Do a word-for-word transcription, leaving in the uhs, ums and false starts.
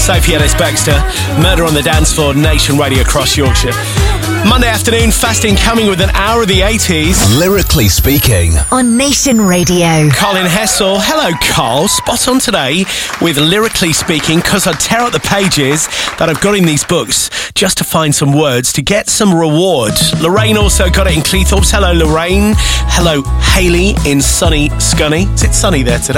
Sophie Ellis-Bextor, Murder on the Dance Floor, Nation Radio across Yorkshire. Monday afternoon, Fast Incoming with an hour of the eighties. Lyrically Speaking on Nation Radio. Colin Hessel. Hello, Carl. Spot on today with Lyrically Speaking, because I tear out the pages that I've got in these books just to find some words to get some reward. Lorraine also got it in Cleethorpes. Hello, Lorraine. Hello, Hayley in sunny Scunny. Is it sunny there today?